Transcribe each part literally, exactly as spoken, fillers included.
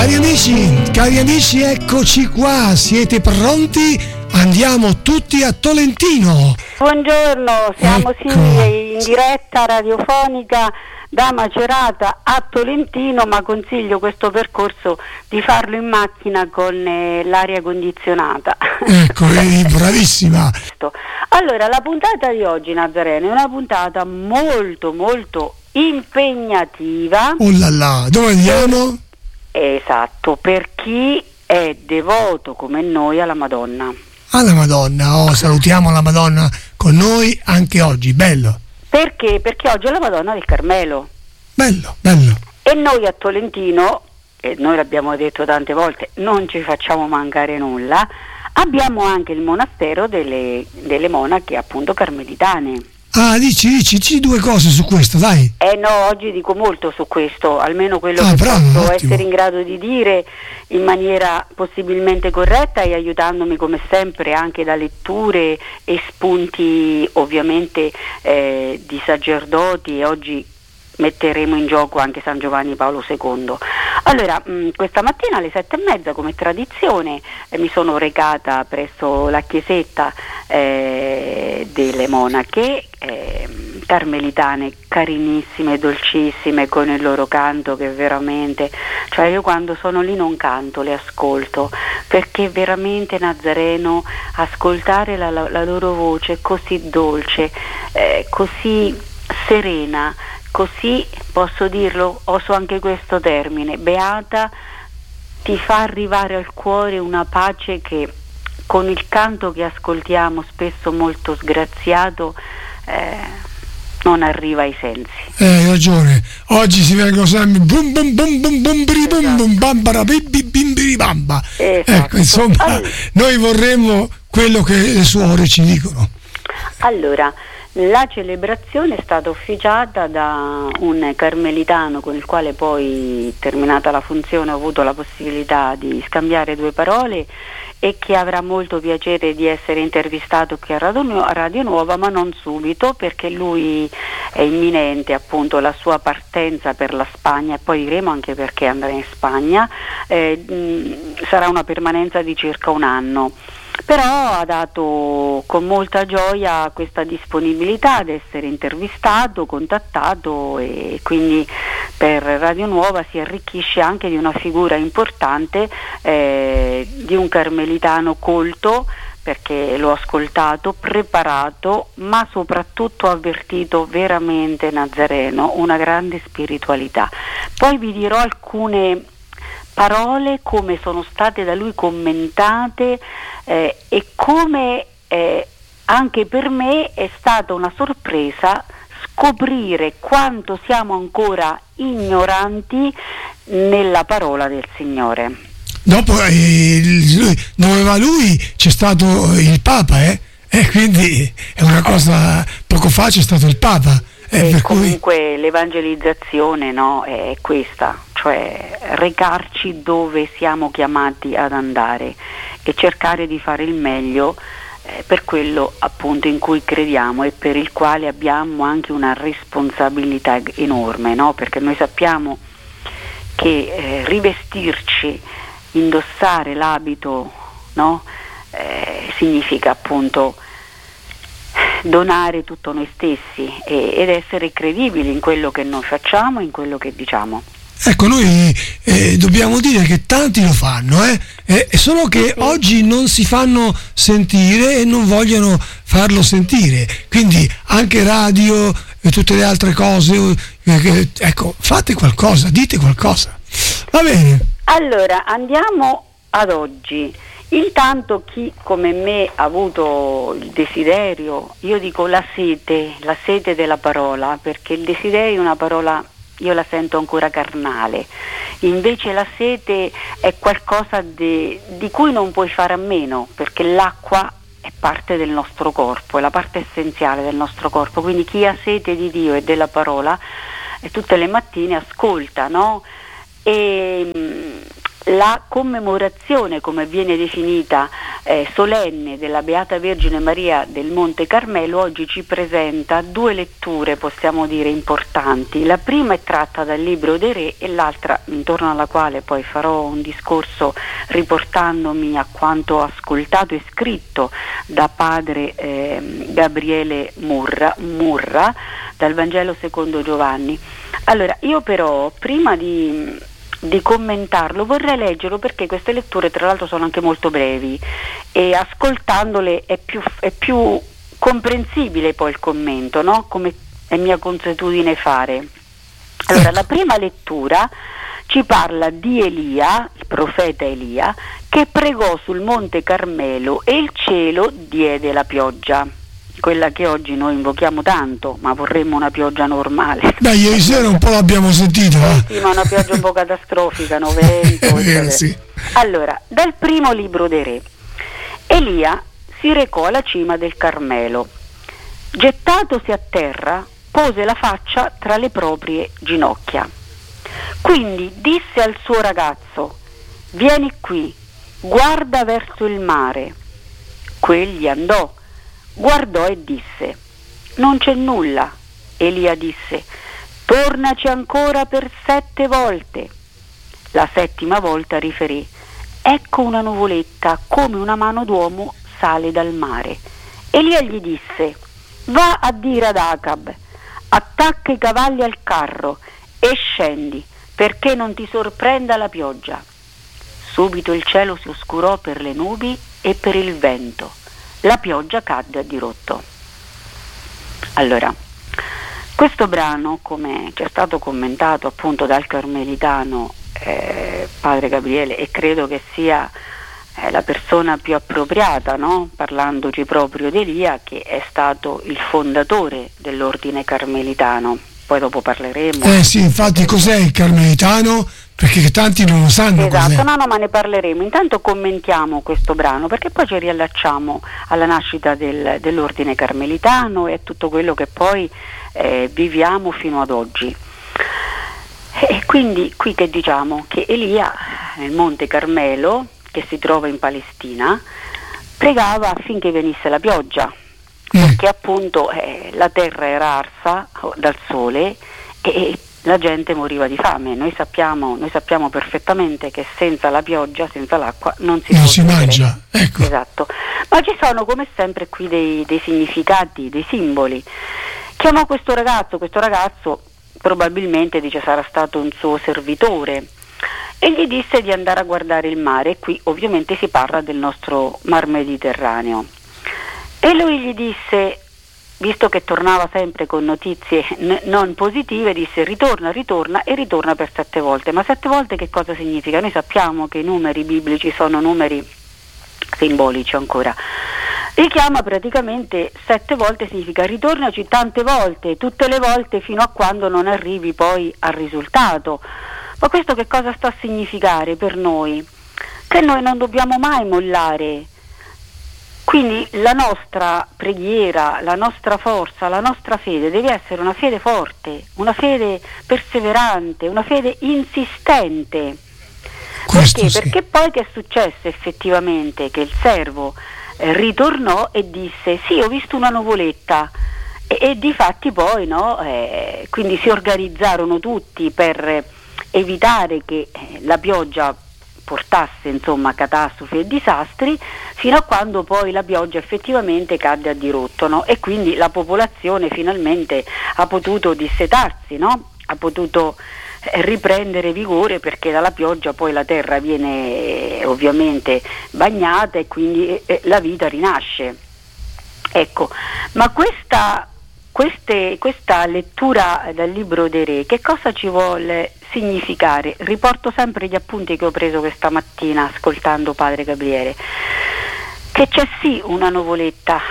Cari amici, cari amici, eccoci qua, siete pronti? Andiamo tutti a Tolentino. Buongiorno, siamo Ecco. sì in diretta radiofonica da Macerata a Tolentino, ma consiglio questo percorso di farlo in macchina con eh, l'aria condizionata. Ecco, vedi, bravissima. Allora, la puntata di oggi, Nazareno, è una puntata molto molto impegnativa. Oh là là, dove andiamo? Esatto, per chi è devoto come noi alla Madonna. Alla Madonna, oh, salutiamo la Madonna con noi anche oggi, bello. Perché? Perché oggi è la Madonna del Carmelo. Bello, bello. E noi a Tolentino, e noi l'abbiamo detto tante volte, non ci facciamo mancare nulla, abbiamo anche il monastero delle, delle monache appunto carmelitane. Ah, dici, dici, dici due cose su questo, dai. Eh no, oggi dico molto su questo, almeno quello Ah, che bravo, posso ottimo. essere in grado di dire in maniera possibilmente corretta e aiutandomi come sempre anche da letture e spunti ovviamente eh, di sacerdoti, e oggi metteremo in gioco anche San Giovanni Paolo secondo. Allora, mh, questa mattina alle sette e mezza, come tradizione, eh, mi sono recata presso la chiesetta eh, delle monache eh, carmelitane, carinissime, dolcissime, con il loro canto che veramente, cioè io quando sono lì non canto, le ascolto, perché veramente, Nazareno, ascoltare la, la, la loro voce così dolce, eh, così serena, così, posso dirlo, oso anche questo termine, beata, ti fa arrivare al cuore una pace che con il canto che ascoltiamo, spesso molto sgraziato, eh, non arriva ai sensi. Eh, hai ragione, oggi si vengono sempre bum bum bum bum bum biri bum bum bambara bibbi bimbiri bamba. Esatto. Ecco, insomma, Allora, noi vorremmo quello che le suore ci dicono. allora la celebrazione è stata officiata da un carmelitano con il quale poi, terminata la funzione, ho avuto la possibilità di scambiare due parole e che avrà molto piacere di essere intervistato qui a Radio, a Radio Nuova, ma non subito, perché lui è imminente appunto la sua partenza per la Spagna, e poi diremo anche perché andrà in Spagna. Eh, mh, sarà una permanenza di circa un anno. Però ha dato con molta gioia questa disponibilità ad essere intervistato, contattato, e quindi per Radio Nuova si arricchisce anche di una figura importante, eh, di un carmelitano colto, perché l'ho ascoltato, preparato, ma soprattutto avvertito veramente, Nazareno, una grande spiritualità. Poi vi dirò alcune parole come sono state da lui commentate, eh, e come eh, anche per me è stata una sorpresa scoprire quanto siamo ancora ignoranti nella parola del Signore. Dopo eh, lui, dove va lui c'è stato il Papa, eh? E quindi è una cosa, poco fa c'è stato il Papa. Eh, E per comunque cui... l'evangelizzazione, no, è questa, cioè recarci dove siamo chiamati ad andare e cercare di fare il meglio eh, per quello appunto in cui crediamo e per il quale abbiamo anche una responsabilità enorme, no? Perché noi sappiamo che eh, rivestirci, indossare l'abito, no, eh, significa appunto donare tutto noi stessi e, ed essere credibili in quello che noi facciamo, in quello che diciamo. Ecco, noi eh, dobbiamo dire che tanti lo fanno, eh? Eh, solo che sì. oggi non si fanno sentire e non vogliono farlo sentire, quindi anche radio e tutte le altre cose, eh, che, ecco, fate qualcosa, dite qualcosa. Va bene. Allora, andiamo ad oggi. Intanto chi come me ha avuto il desiderio, io dico la sete, la sete della parola, perché il desiderio è una parola, io la sento ancora carnale, invece la sete è qualcosa di, di cui non puoi fare a meno, perché l'acqua è parte del nostro corpo, è la parte essenziale del nostro corpo, quindi chi ha sete di Dio e della parola e tutte le mattine ascolta, no? E la commemorazione, come viene definita eh, solenne della Beata Vergine Maria del Monte Carmelo oggi ci presenta due letture, possiamo dire, importanti. La prima è tratta dal Libro dei Re e l'altra, intorno alla quale poi farò un discorso riportandomi a quanto ho ascoltato e scritto da padre eh, Gabriele Murra, Murra dal Vangelo secondo Giovanni. Allora, io però prima di, di commentarlo vorrei leggerlo, perché queste letture tra l'altro sono anche molto brevi e ascoltandole è più, è più comprensibile poi il commento, no? Come è mia consuetudine fare. Allora, la prima lettura ci parla di Elia, il profeta Elia, che pregò sul Monte Carmelo e il cielo diede la pioggia, quella che oggi noi invochiamo tanto, ma vorremmo una pioggia normale. Beh, ieri sera un po' l'abbiamo sentita. Eh sì, ma una pioggia un po' catastrofica, no? Vento, vero, sì. Allora, dal primo Libro dei Re, Elia si recò alla cima del Carmelo, gettatosi a terra, pose la faccia tra le proprie ginocchia. Quindi disse al suo ragazzo: vieni qui, guarda verso il mare. Quegli andò, guardò e disse: non c'è nulla. Elia disse: tornaci ancora per sette volte. La settima volta riferì: ecco una nuvoletta come una mano d'uomo sale dal mare. Elia gli disse: va a dire ad Acab, attacca i cavalli al carro e scendi, perché non ti sorprenda la pioggia. Subito il cielo si oscurò per le nubi e per il vento. La pioggia cadde a dirotto. Allora, questo brano, come ci è stato commentato appunto dal carmelitano eh, padre Gabriele, e credo che sia eh, la persona più appropriata, no? Parlandoci proprio di Elia, che è stato il fondatore dell'ordine carmelitano. Poi dopo parleremo. Eh sì, infatti cos'è il carmelitano? Perché tanti non lo sanno. Esatto, cos'è. no, no, ma ne parleremo. Intanto commentiamo questo brano, perché poi ci riallacciamo alla nascita del, dell'ordine carmelitano e tutto quello che poi eh, viviamo fino ad oggi. E quindi qui che diciamo? Che Elia, nel Monte Carmelo, che si trova in Palestina, pregava affinché venisse la pioggia, perché appunto eh, la terra era arsa dal sole e la gente moriva di fame. Noi sappiamo, noi sappiamo perfettamente che senza la pioggia, senza l'acqua non si, non può si mangia, ecco. Esatto. Ma ci sono come sempre qui dei, dei significati, dei simboli. Chiamò questo ragazzo, questo ragazzo probabilmente dice sarà stato un suo servitore, e gli disse di andare a guardare il mare. Qui ovviamente si parla del nostro Mar Mediterraneo. E lui gli disse, visto che tornava sempre con notizie n- non positive, disse ritorna, ritorna e ritorna per sette volte. Ma sette volte che cosa significa? Noi sappiamo che i numeri biblici sono numeri simbolici ancora. Richiama praticamente sette volte, significa ritornaci tante volte, tutte le volte fino a quando non arrivi poi al risultato. Ma questo che cosa sta a significare per noi? Che noi non dobbiamo mai mollare. Quindi la nostra preghiera, la nostra forza, la nostra fede deve essere una fede forte, una fede perseverante, una fede insistente. Questo Perché? sì. Perché poi che è successo effettivamente? Che il servo eh, ritornò e disse sì, ho visto una nuvoletta, e, e difatti poi no, eh, quindi si organizzarono tutti per evitare che eh, la pioggia portasse insomma catastrofi e disastri, fino a quando poi la pioggia effettivamente cadde a dirotto, no? E quindi la popolazione finalmente ha potuto dissetarsi, no? Ha potuto eh, riprendere vigore, perché dalla pioggia poi la terra viene eh, ovviamente bagnata e quindi eh, eh, la vita rinasce. Ecco, ma questa, queste, questa lettura dal Libro dei Re che cosa ci vuole significare? Riporto sempre gli appunti che ho preso questa mattina ascoltando padre Gabriele, che c'è sì una nuvoletta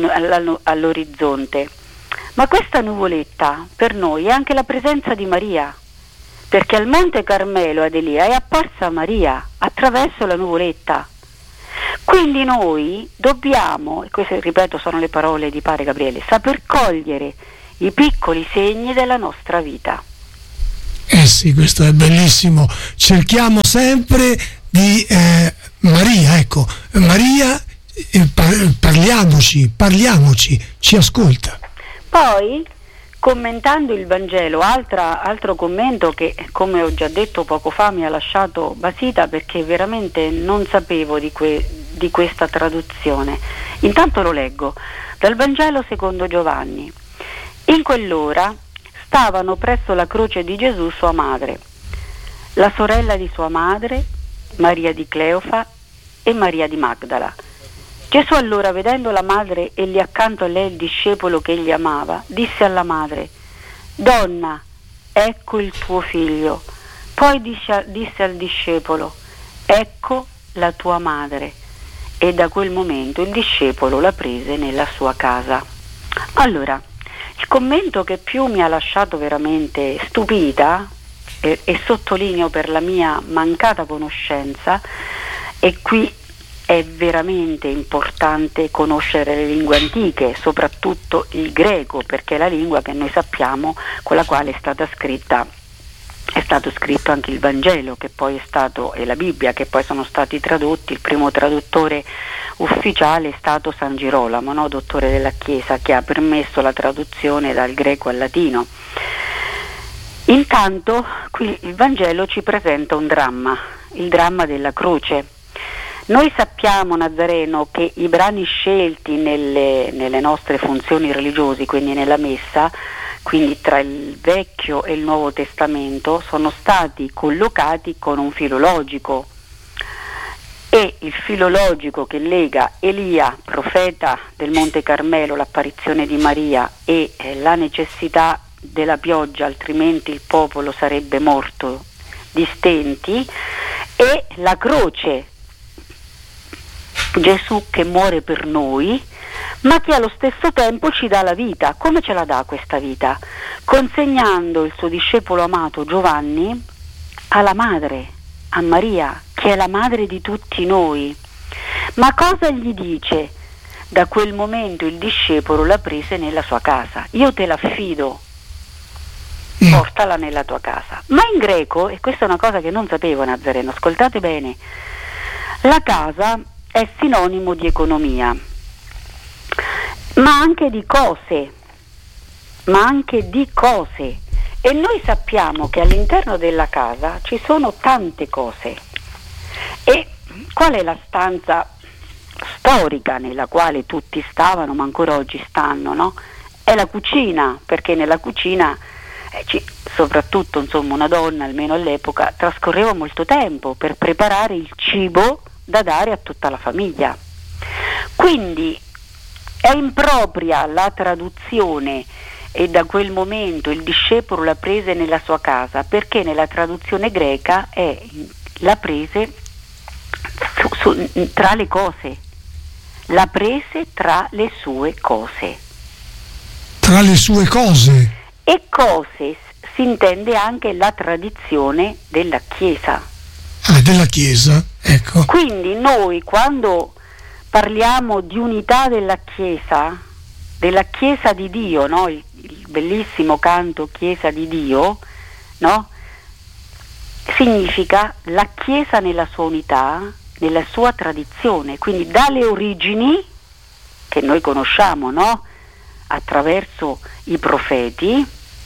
all'orizzonte, ma questa nuvoletta per noi è anche la presenza di Maria, perché al Monte Carmelo ad Elia è apparsa Maria attraverso la nuvoletta. Quindi noi dobbiamo, e queste ripeto sono le parole di padre Gabriele, saper cogliere i piccoli segni della nostra vita. Eh sì, questo è bellissimo. Cerchiamo sempre di eh, Maria, ecco, Maria, eh, par- parliamoci, parliamoci, ci ascolta. Poi, commentando il Vangelo, altra, altro commento che, come ho già detto poco fa, mi ha lasciato basita, perché veramente non sapevo di, que- di questa traduzione. Intanto lo leggo dal Vangelo secondo Giovanni. In quell'ora stavano presso la croce di Gesù sua madre, la sorella di sua madre, Maria di Cleofa e Maria di Magdala. Gesù allora, vedendo la madre e lì accanto a lei il discepolo che egli amava, disse alla madre: Donna, ecco il tuo figlio. Poi disse, disse al discepolo: ecco la tua madre. E da quel momento il discepolo la prese nella sua casa. Allora, il commento che più mi ha lasciato veramente stupita, e, e sottolineo per la mia mancata conoscenza, e qui è veramente importante conoscere le lingue antiche, soprattutto il greco, perché è la lingua che noi sappiamo con la quale è stata scritta, è stato scritto anche il Vangelo, che poi è stato, e la Bibbia, che poi sono stati tradotti. Il primo traduttore ufficiale è stato San Girolamo, no? Dottore della Chiesa, che ha permesso la traduzione dal greco al latino. Intanto qui il Vangelo ci presenta un dramma, il dramma della croce. Noi sappiamo, Nazareno, che i brani scelti nelle, nelle nostre funzioni religiose, quindi nella messa, quindi tra il Vecchio e il Nuovo Testamento, sono stati collocati con un filo logico, e il filo logico che lega Elia, profeta del Monte Carmelo, l'apparizione di Maria, e eh, la necessità della pioggia, altrimenti il popolo sarebbe morto di stenti, e la croce, Gesù che muore per noi, ma che allo stesso tempo ci dà la vita. Come ce la dà questa vita? Consegnando il suo discepolo amato Giovanni alla madre, a Maria, che è la madre di tutti noi. Ma cosa gli dice? Da quel momento il discepolo la prese nella sua casa. Io te l'affido, portala nella tua casa. Ma in greco, e questa è una cosa che non sapevo, Nazareno, ascoltate bene, la casa è sinonimo di economia, ma anche di cose, ma anche di cose. E noi sappiamo che all'interno della casa ci sono tante cose. E qual è la stanza storica nella quale tutti stavano, ma ancora oggi stanno, no? È la cucina, perché nella cucina, eh, ci, soprattutto insomma una donna, almeno all'epoca, trascorreva molto tempo per preparare il cibo da dare a tutta la famiglia. Quindi è impropria la traduzione "e da quel momento il discepolo la prese nella sua casa", perché nella traduzione greca è la prese su, su, tra le cose, la prese tra le sue cose. Tra le sue cose. E cose si intende anche la tradizione della Chiesa. Ah, della Chiesa, ecco. Quindi noi quando parliamo di unità della Chiesa, della Chiesa di Dio, no? il, il bellissimo canto Chiesa di Dio, no? Significa la Chiesa nella sua unità, nella sua tradizione, quindi dalle origini che noi conosciamo, no? Attraverso i profeti,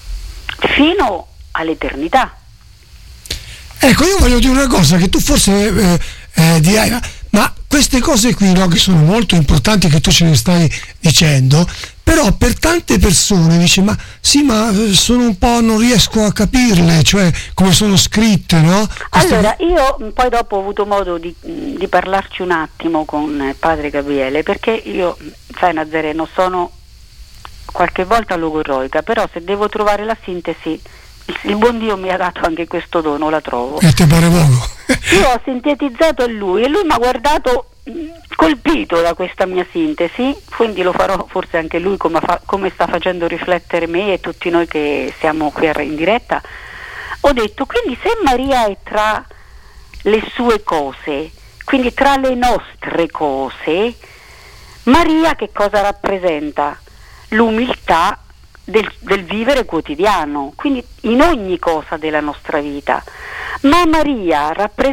fino all'eternità. Ecco, io voglio dire una cosa che tu forse eh, eh, dirai, ma, ma queste cose qui, no, che sono molto importanti, che tu ce ne stai dicendo, però per tante persone dice, ma sì, ma sono un po', non riesco a capirle, cioè come sono scritte, no? Queste... Allora, io poi dopo ho avuto modo di, di parlarci un attimo con padre Gabriele, perché io, sai Nazareno, sono qualche volta logorroica, però se devo trovare la sintesi, il buon Dio mi ha dato anche questo dono, la trovo. E te pare poco. Io ho sintetizzato a lui e lui mi ha guardato colpito da questa mia sintesi, quindi lo farò forse anche lui come, fa, come sta facendo riflettere me e tutti noi che siamo qui in diretta. Ho detto, quindi se Maria è tra le sue cose, quindi tra le nostre cose, Maria che cosa rappresenta? L'umiltà del, del vivere quotidiano, quindi in ogni cosa della nostra vita. Ma Maria rappresenta